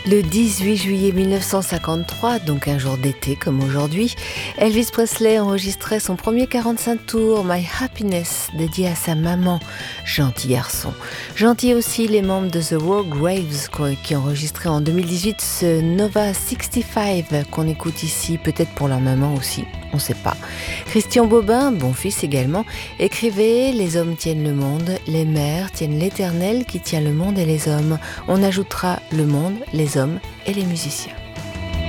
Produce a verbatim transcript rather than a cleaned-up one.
Le dix-huit juillet mille neuf cent cinquante-trois, donc un jour d'été comme aujourd'hui, Elvis Presley enregistrait son premier quarante-cinq tours, My Happiness, dédié à sa maman, gentil garçon. Gentil aussi les membres de The War Graves qui enregistraient en deux mille dix-huit ce Nova soixante-cinq qu'on écoute ici, peut-être pour leur maman aussi, on ne sait pas. Christian Bobin, bon fils également, écrivait « Les hommes tiennent le monde, les mères tiennent l'éternel qui tient le monde et les hommes ». On ajoutera le monde, les hommes et les musiciens.